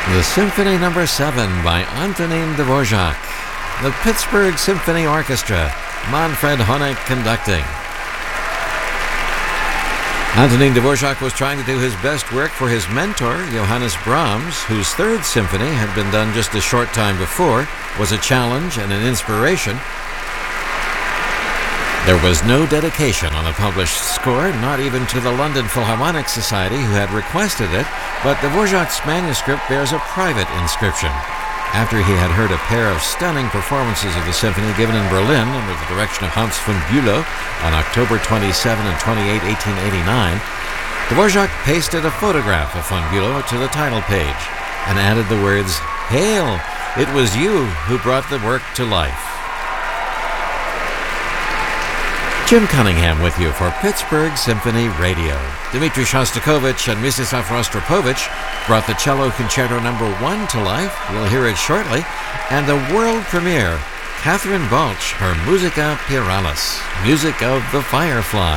The Symphony No. 7 by Antonin Dvorak. The Pittsburgh Symphony Orchestra. Manfred Honeck conducting. Antonin Dvorak was trying to do his best work for his mentor, Johannes Brahms, whose third symphony had been done just a short time before, was a challenge and an inspiration. There was no dedication on the published score, not even to the London Philharmonic Society, who had requested it, but Dvorak's manuscript bears a private inscription. After he had heard a pair of stunning performances of the symphony given in Berlin under the direction of Hans von Bülow on October 27 and 28, 1889, Dvorak pasted a photograph of von Bülow to the title page and added the words, "Hail! It was you who brought the work to life." Jim Cunningham with you for Pittsburgh Symphony Radio. Dmitri Shostakovich and Mstislav Rostropovich brought the Cello Concerto No. 1 to life. We'll hear it shortly. And the world premiere, Catherine Balch, her Musica Piralis, Music of the Firefly.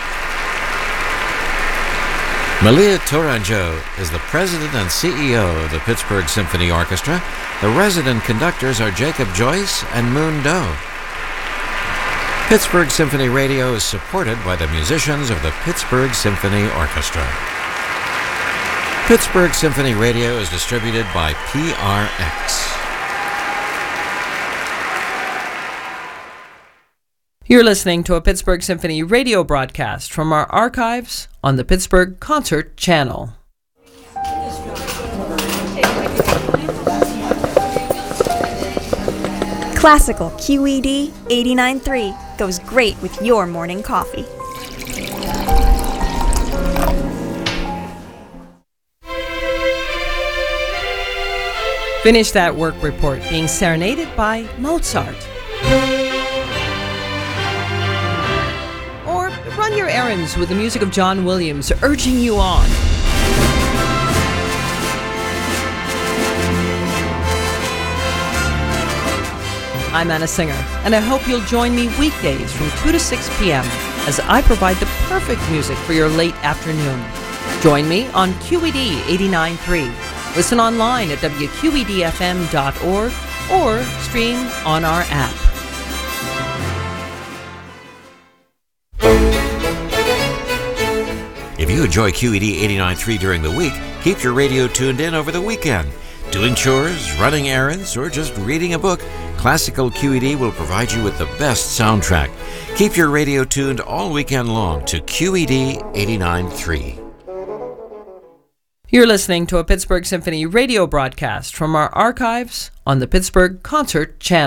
Malia Tourangeau is the president and CEO of the Pittsburgh Symphony Orchestra. The resident conductors are Jacob Joyce and Moon Doe. Pittsburgh Symphony Radio is supported by the musicians of the Pittsburgh Symphony Orchestra. Pittsburgh Symphony Radio is distributed by PRX. You're listening to a Pittsburgh Symphony Radio broadcast from our archives on the Pittsburgh Concert Channel. Classical QED 89.3 goes great with your morning coffee. Finish that work report being serenaded by Mozart. Or run your errands with the music of John Williams urging you on. I'm Anna Singer, and I hope you'll join me weekdays from 2 to 6 p.m. as I provide the perfect music for your late afternoon. Join me on QED 89.3. Listen online at wqedfm.org or stream on our app. If you enjoy QED 89.3 during the week, keep your radio tuned in over the weekend. Doing chores, running errands, or just reading a book, Classical QED will provide you with the best soundtrack. Keep your radio tuned all weekend long to QED 89.3. You're listening to a Pittsburgh Symphony Radio broadcast from our archives on the Pittsburgh Concert Channel.